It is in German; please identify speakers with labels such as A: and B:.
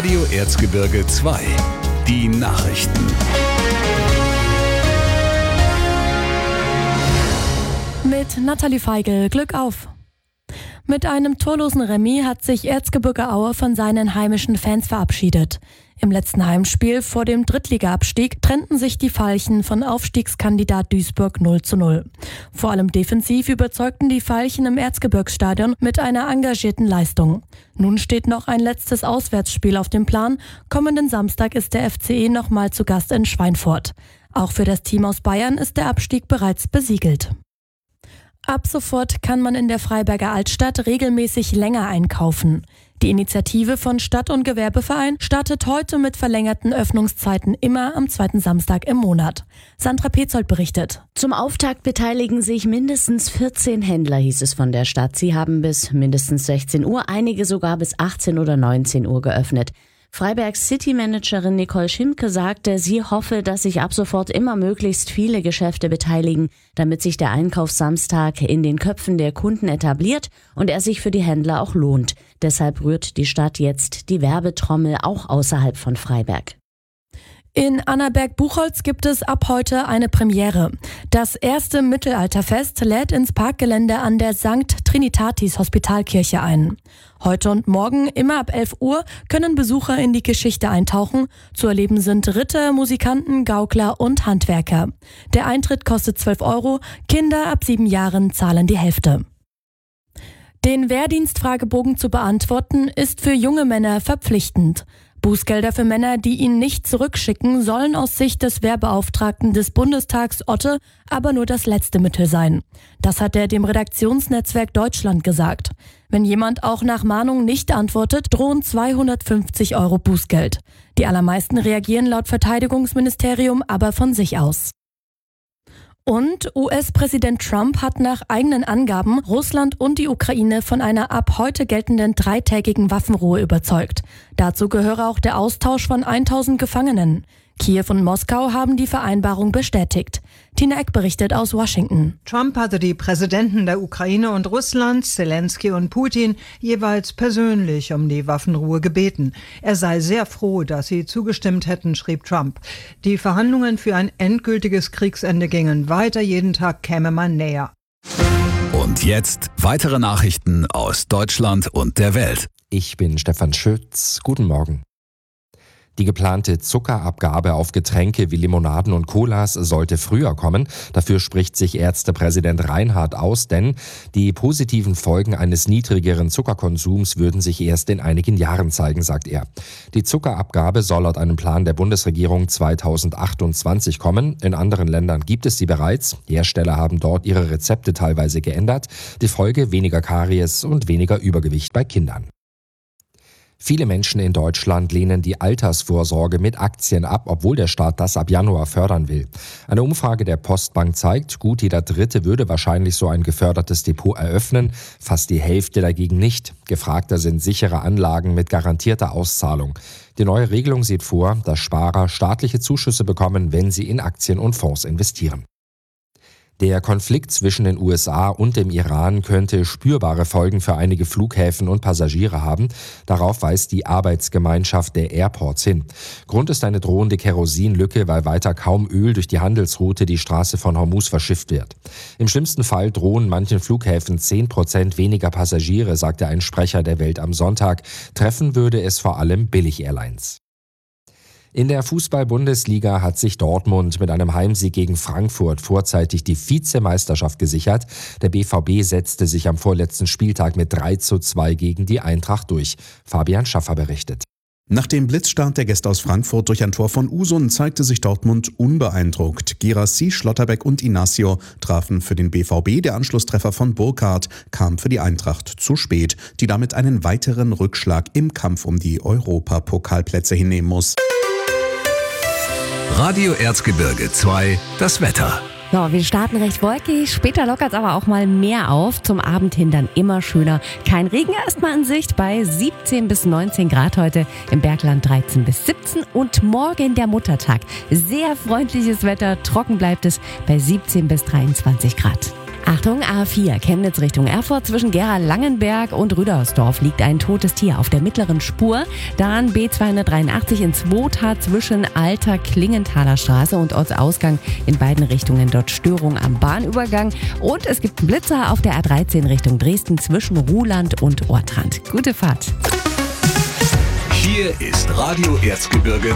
A: Radio Erzgebirge 2. Die Nachrichten.
B: Mit Nathalie Feigl, Glück auf! Mit einem torlosen Remis hat sich Erzgebirge Aue von seinen heimischen Fans verabschiedet. Im letzten Heimspiel vor dem Drittliga-Abstieg trennten sich die Veilchen von Aufstiegskandidat Duisburg 0:0. Vor allem defensiv überzeugten die Veilchen im Erzgebirgsstadion mit einer engagierten Leistung. Nun steht noch ein letztes Auswärtsspiel auf dem Plan. Kommenden Samstag ist der FCE nochmal zu Gast in Schweinfurt. Auch für das Team aus Bayern ist der Abstieg bereits besiegelt. Ab sofort kann man in der Freiberger Altstadt regelmäßig länger einkaufen. Die Initiative von Stadt- und Gewerbeverein startet heute mit verlängerten Öffnungszeiten immer am zweiten Samstag im Monat. Sandra Petzold berichtet.
C: Zum Auftakt beteiligen sich mindestens 14 Händler, hieß es von der Stadt. Sie haben bis mindestens 16 Uhr, einige sogar bis 18 oder 19 Uhr geöffnet. Freibergs City-Managerin Nicole Schimke sagte, sie hoffe, dass sich ab sofort immer möglichst viele Geschäfte beteiligen, damit sich der Einkaufssamstag in den Köpfen der Kunden etabliert und er sich für die Händler auch lohnt. Deshalb rührt die Stadt jetzt die Werbetrommel auch außerhalb von Freiberg.
B: In Annaberg-Buchholz gibt es ab heute eine Premiere. Das erste Mittelalterfest lädt ins Parkgelände an der St. Trinitatis Hospitalkirche ein. Heute und morgen, immer ab 11 Uhr, können Besucher in die Geschichte eintauchen. Zu erleben sind Ritter, Musikanten, Gaukler und Handwerker. Der Eintritt kostet 12 €, Kinder ab 7 Jahren zahlen die Hälfte. Den Wehrdienstfragebogen zu beantworten, ist für junge Männer verpflichtend. Bußgelder für Männer, die ihn nicht zurückschicken, sollen aus Sicht des Wehrbeauftragten des Bundestags Otte aber nur das letzte Mittel sein. Das hat er dem Redaktionsnetzwerk Deutschland gesagt. Wenn jemand auch nach Mahnung nicht antwortet, drohen 250 € Bußgeld. Die allermeisten reagieren laut Verteidigungsministerium aber von sich aus. Und US-Präsident Trump hat nach eigenen Angaben Russland und die Ukraine von einer ab heute geltenden 3-tägigen Waffenruhe überzeugt. Dazu gehöre auch der Austausch von 1000 Gefangenen. Kiew und Moskau haben die Vereinbarung bestätigt. Tina Eck berichtet aus Washington.
D: Trump hatte die Präsidenten der Ukraine und Russlands, Zelensky und Putin, jeweils persönlich um die Waffenruhe gebeten. Er sei sehr froh, dass sie zugestimmt hätten, schrieb Trump. Die Verhandlungen für ein endgültiges Kriegsende gingen weiter. Jeden Tag käme man näher.
A: Und jetzt weitere Nachrichten aus Deutschland und der Welt.
E: Ich bin Stefan Schütz. Guten Morgen. Die geplante Zuckerabgabe auf Getränke wie Limonaden und Colas sollte früher kommen. Dafür spricht sich Ärztepräsident Reinhardt aus, denn die positiven Folgen eines niedrigeren Zuckerkonsums würden sich erst in einigen Jahren zeigen, sagt er. Die Zuckerabgabe soll laut einem Plan der Bundesregierung 2028 kommen. In anderen Ländern gibt es sie bereits. Hersteller haben dort ihre Rezepte teilweise geändert. Die Folge: weniger Karies und weniger Übergewicht bei Kindern. Viele Menschen in Deutschland lehnen die Altersvorsorge mit Aktien ab, obwohl der Staat das ab Januar fördern will. Eine Umfrage der Postbank zeigt, gut jeder Dritte würde wahrscheinlich so ein gefördertes Depot eröffnen, fast die Hälfte dagegen nicht. Gefragter sind sichere Anlagen mit garantierter Auszahlung. Die neue Regelung sieht vor, dass Sparer staatliche Zuschüsse bekommen, wenn sie in Aktien und Fonds investieren. Der Konflikt zwischen den USA und dem Iran könnte spürbare Folgen für einige Flughäfen und Passagiere haben. Darauf weist die Arbeitsgemeinschaft der Airports hin. Grund ist eine drohende Kerosinlücke, weil weiter kaum Öl durch die Handelsroute die Straße von Hormuz verschifft wird. Im schlimmsten Fall drohen manchen Flughäfen 10% weniger Passagiere, sagte ein Sprecher der Welt am Sonntag. Treffen würde es vor allem Billig-Airlines. In der Fußball-Bundesliga hat sich Dortmund mit einem Heimsieg gegen Frankfurt vorzeitig die Vizemeisterschaft gesichert. Der BVB setzte sich am vorletzten Spieltag mit 3:2 gegen die Eintracht durch. Fabian Schaffer berichtet.
F: Nach dem Blitzstart der Gäste aus Frankfurt durch ein Tor von Usun zeigte sich Dortmund unbeeindruckt. Guirassy, Schlotterbeck und Inacio trafen für den BVB. Der Anschlusstreffer von Burkhardt kam für die Eintracht zu spät, die damit einen weiteren Rückschlag im Kampf um die Europapokalplätze hinnehmen muss.
A: Radio Erzgebirge 2, das Wetter.
G: So, wir starten recht wolkig, später lockert es aber auch mal mehr auf. Zum Abend hin dann immer schöner. Kein Regen erstmal in Sicht bei 17 bis 19 Grad heute, im Bergland 13 bis 17 und morgen der Muttertag. Sehr freundliches Wetter, trocken bleibt es bei 17 bis 23 Grad. Achtung, A4, Chemnitz Richtung Erfurt. Zwischen Gera-Langenberg und Rüdersdorf liegt ein totes Tier auf der mittleren Spur. Dann B283 in Zwota zwischen Alter Klingenthaler Straße und Ortsausgang in beiden Richtungen. Dort Störung am Bahnübergang. Und es gibt einen Blitzer auf der A13 Richtung Dresden zwischen Ruhland und Ortrand. Gute Fahrt.
A: Hier ist Radio Erzgebirge